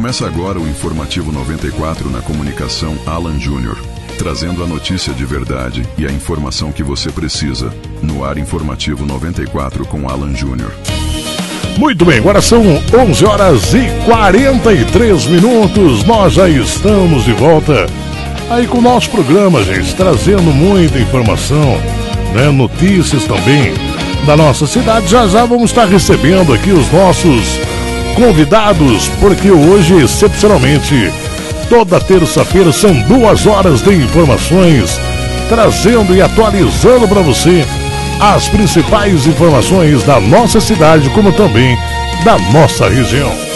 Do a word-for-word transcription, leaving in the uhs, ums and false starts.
Começa agora o Informativo noventa e quatro na comunicação Alan Júnior, trazendo a notícia de verdade e a informação que você precisa. No ar Informativo noventa e quatro com Alan Júnior. Muito bem, agora são onze horas e quarenta e três minutos. Nós já estamos de volta aí com o nosso programa, gente, trazendo muita informação, né? Notícias também da nossa cidade. Já já vamos estar recebendo aqui os nossos convidados, porque hoje, excepcionalmente, toda terça-feira são duas horas de informações, trazendo e atualizando para você as principais informações da nossa cidade, como também da nossa região.